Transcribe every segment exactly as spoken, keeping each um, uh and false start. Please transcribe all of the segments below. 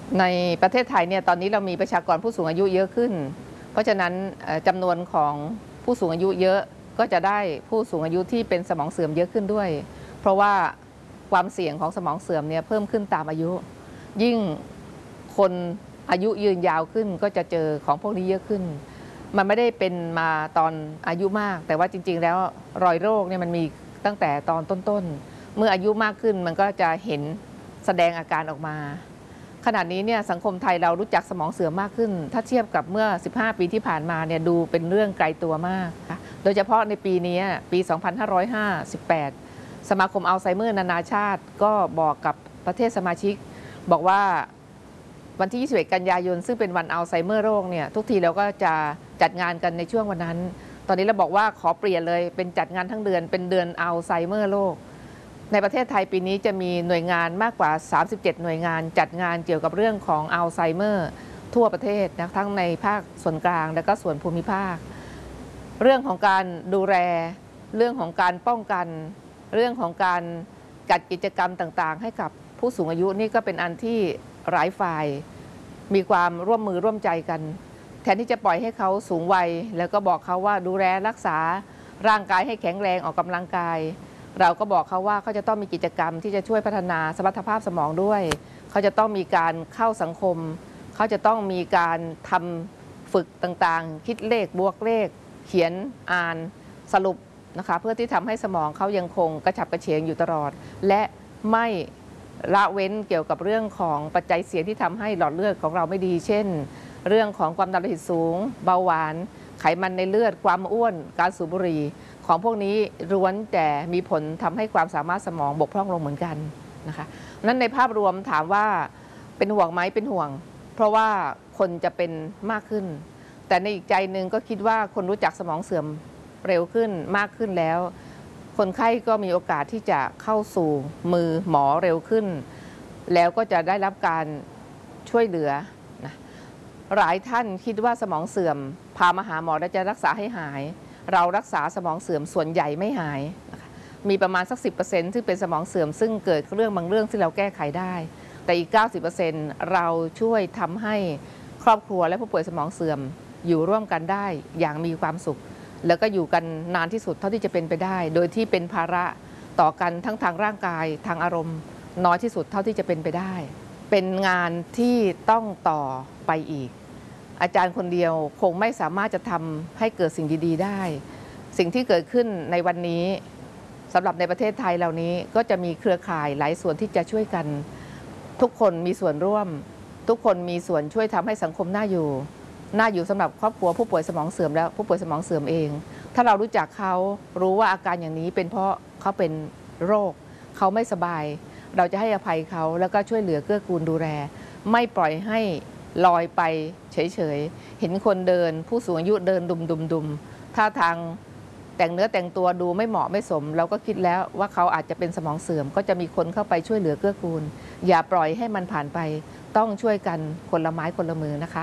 ในประเทศไทยเนี่ยตอนนี้เรามีประชากรผู้สูงอายุเยอะขึ้นเพราะฉะนั้นจำนวนของผู้สูงอายุเยอะก็จะได้ผู้สูงอายุที่เป็นสมองเสื่อมเยอะขึ้นด้วยเพราะว่าความเสี่ยงของสมองเสื่อมเนี่ยเพิ่มขึ้นตามอายุยิ่งคนอายุยืนยาวขึ้นก็จะเจอของพวกนี้เยอะขึ้นมันไม่ได้เป็นมาตอนอายุมากแต่ว่าจริงๆแล้วรอยโรคเนี่ยมันมีตั้งแต่ตอนต้นๆเมื่ออายุมากขึ้นมันก็จะเห็นแสดงอาการออกมาขณะนี้เนี่ยสังคมไทยเรารู้จักสมองเสื่อมมากขึ้นถ้าเทียบกับเมื่อสิบห้าปีที่ผ่านมาเนี่ยดูเป็นเรื่องไกลตัวมากโดยเฉพาะในปีนี้ปีสองพันห้าร้อยห้าสิบแปดสมาคมอัลไซเมอร์นานาชาติก็บอกกับประเทศสมาชิกบอกว่าวันที่ยี่สิบเอ็ดกันยายนซึ่งเป็นวันอัลไซเมอร์โรคเนี่ยทุกทีเราก็จะจัดงานกันในช่วงวันนั้นตอนนี้เราบอกว่าขอเปลี่ยนเลยเป็นจัดงานทั้งเดือนเป็นเดือนอัลไซเมอร์โรคในประเทศไทยปีนี้จะมีหน่วยงานมากกว่าสามสิบเจ็ดหน่วยงานจัดงานเกี่ยวกับเรื่องของอัลไซเมอร์ทั่วประเทศนะทั้งในภาคส่วนกลางและก็ส่วนภูมิภาคเรื่องของการดูแลเรื่องของการป้องกันเรื่องของการจัดกิจกรรมต่างๆให้กับผู้สูงอายุนี่ก็เป็นอันที่หลายฝ่ายมีความร่วมมือร่วมใจกันแทนที่จะปล่อยให้เขาสูงวัยแล้วก็บอกเขาว่าดูแลรักษาร่างกายให้แข็งแรงออกกำลังกายเราก็บอกเขาว่าเขาจะต้องมีกิจกรรมที่จะช่วยพัฒนาสมรรถภาพสมองด้วยเขาจะต้องมีการเข้าสังคมเขาจะต้องมีการทำฝึกต่างๆคิดเลขบวกเลขเขียนอ่านสรุปนะคะเพื่อที่ทำให้สมองเขายังคงกระฉับกระเฉงอยู่ตลอดและไม่ละเว้นเกี่ยวกับเรื่องของปัจจัยเสี่ยงที่ทำให้หลอดเลือดของเราไม่ดีเช่นเรื่องของความดันโลหิตสูงเบาหวานไขมันในเลือดความอ้วนการสูบบุหรี่ของพวกนี้ล้วนแต่มีผลทำให้ความสามารถสมองบกพร่องลงเหมือนกันนะคะนั้นในภาพรวมถามว่าเป็นห่วงไหมเป็นห่วงเพราะว่าคนจะเป็นมากขึ้นแต่ในอีกใจหนึ่งก็คิดว่าคนรู้จักสมองเสื่อมเร็วขึ้นมากขึ้นแล้วคนไข้ก็มีโอกาสที่จะเข้าสู่มือหมอเร็วขึ้นแล้วก็จะได้รับการช่วยเหลือนะหลายท่านคิดว่าสมองเสื่อมพามาหาหมอแล้วจะรักษาให้หายเรารักษาสมองเสื่อมส่วนใหญ่ไม่หายนะคะมีประมาณสัก สิบเปอร์เซ็นต์ ซึ่งเป็นสมองเสื่อมซึ่งเกิดเรื่องบางเรื่องที่เราแก้ไขได้แต่อีก เก้าสิบเปอร์เซ็นต์ เราช่วยทำให้ครอบครัวและผู้ป่วยสมองเสื่อมอยู่ร่วมกันได้อย่างมีความสุขแล้วก็อยู่กันนานที่สุดเท่าที่จะเป็นไปได้โดยที่เป็นภาระต่อกันทั้งทางร่างกายทางอารมณ์น้อยที่สุดเท่าที่จะเป็นไปได้เป็นงานที่ต้องต่อไปอีกอาจารย์คนเดียวคงไม่สามารถจะทำให้เกิดสิ่งดีๆได้สิ่งที่เกิดขึ้นในวันนี้สำหรับในประเทศไทยเหล่านี้ก็จะมีเครือข่ายหลายส่วนที่จะช่วยกันทุกคนมีส่วนร่วมทุกคนมีส่วนช่วยทำให้สังคมน่าอยู่น่าอยู่สำหรับครอบครัวผู้ป่วยสมองเสื่อมและผู้ป่วยสมองเสื่อมเองถ้าเรารู้จักเขารู้ว่าอาการอย่างนี้เป็นเพราะเขาเป็นโรคเขาไม่สบายเราจะให้อภัยเขาแล้วก็ช่วยเหลือเกื้อกูลดูแลไม่ปล่อยให้ลอยไปเฉยๆเห็นคนเดินผู้สูงอายุเดินดุมๆๆท่าทางแต่งเนื้อแต่งตัวดูไม่เหมาะไม่สมเราก็คิดแล้วว่าเขาอาจจะเป็นสมองเสื่อมก็จะมีคนเข้าไปช่วยเหลือเกื้อกูลอย่าปล่อยให้มันผ่านไปต้องช่วยกันคนละไม้คนละมือนะคะ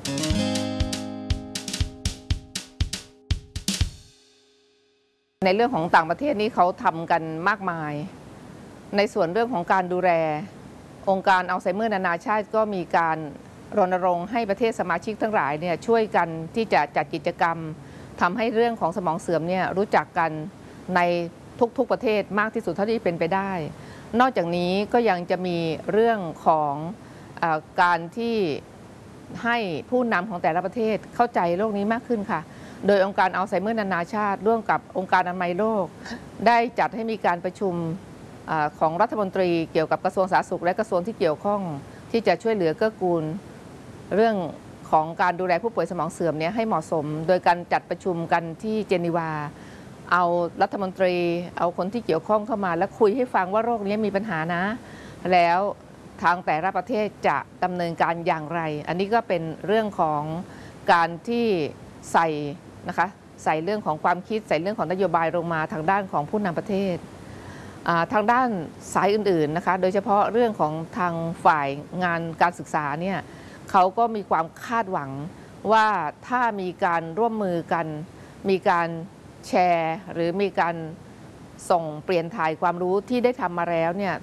ในเรื่องของต่างประเทศนี้เขาทำกันมากมายในส่วนเรื่องของการดูแลองค์การอัลไซเมอร์นานาชาติก็มีการรณรงค์ให้ประเทศสมาชิกทั้งหลายเนี่ยช่วยกันที่จะจัดกิจกรรมทำให้เรื่องของสมองเสื่อมเนี่ยรู้จักกันในทุกๆประเทศมากที่สุดเท่าที่เป็นไปได้นอกจากนี้ก็ยังจะมีเรื่องของอ่าการที่ให้ผู้นำของแต่ละประเทศเข้าใจโรคนี้มากขึ้นค่ะโดยองค์การอัลไซเมอร์นานาชาติร่วมกับองค์การอนามัยโลกได้จัดให้มีการประชุมของรัฐมนตรีเกี่ยวกับกระทรวงสาธารณสุขและกระทรวงที่เกี่ยวข้องที่จะช่วยเหลือเกื้อกูลเรื่องของการดูแลผู้ป่วยสมองเสื่อมนี้ให้เหมาะสมโดยการจัดประชุมกันที่เจนีวาเอารัฐมนตรีเอาคนที่เกี่ยวข้องเข้ามาแล้วคุยให้ฟังว่าโรคนี้มีปัญหานะแล้วทางแต่ละประเทศจะดำเนินการอย่างไรอันนี้ก็เป็นเรื่องของการที่ใส่นะคะใส่เรื่องของความคิดใส่เรื่องของนโยบายลงมาทางด้านของผู้นำประเทศทางด้านสายอื่นๆนะคะโดยเฉพาะเรื่องของทางฝ่ายงานการศึกษาเนี่ยเขาก็มีความคาดหวังว่าถ้ามีการร่วมมือกันมีการแชร์หรือมีการส่งเปลี่ยนถ่ายความรู้ที่ได้ทำมาแล้วเนี่ย